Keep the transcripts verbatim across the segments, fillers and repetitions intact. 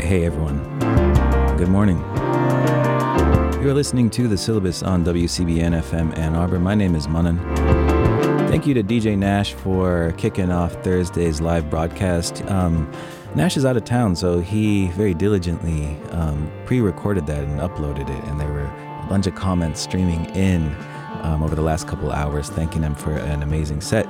Hey everyone, good morning. You're listening to The Syllabus on W C B N F M Ann Arbor. My name is Manan. Thank you to D J Nash for kicking off Thursday's live broadcast. Um, Nash is out of town, so he very diligently um, pre-recorded that and uploaded it, and there were a bunch of comments streaming in um, over the last couple hours thanking him for an amazing set,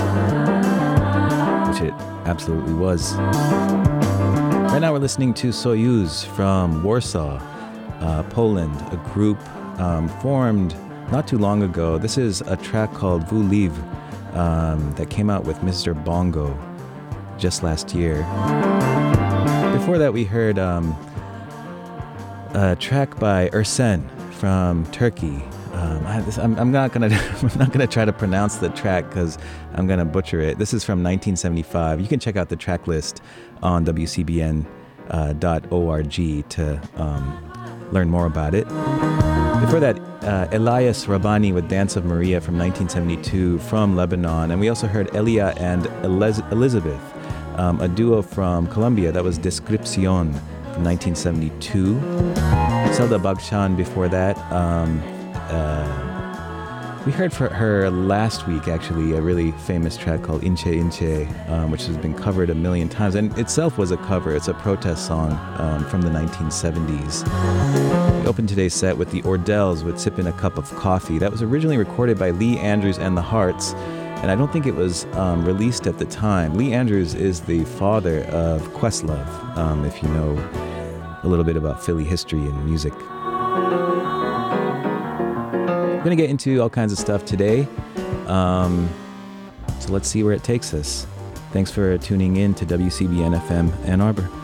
which it absolutely was. Right now we're listening to Soyuz from Warsaw, uh, Poland, a group um, formed not too long ago. This is a track called Vous Livre um, that came out with Mister Bongo just last year. Before that we heard um, a track by Ersen from Turkey. Um, I, this, I'm, I'm not gonna I'm not gonna try to pronounce the track because I'm gonna butcher it. This is from nineteen seventy-five. You can check out the track list on W C B N dot org to um, learn more about it. Before that, uh, Elias Rabani with Dance of Maria from nineteen seventy-two from Lebanon, and we also heard Elia and Eliz- Elizabeth, um, a duo from Colombia. That was Descripcion from nineteen seventy-two. Zelda Bagshan before that. Um, uh, we heard for her last week, actually, a really famous track called Inche Inche, um, which has been covered a million times, and itself was a cover. It's a protest song um, from the nineteen seventies. We opened today's set with the Ordells with Sippin' a Cup of Coffee. That was originally recorded by Lee Andrews and the Hearts, and I don't think it was um, released at the time. Lee Andrews is the father of Questlove, um, if you know a little bit about Philly history and music. We're going to get into all kinds of stuff today, um, so let's see where it takes us. Thanks for tuning in to W C B N F M Ann Arbor.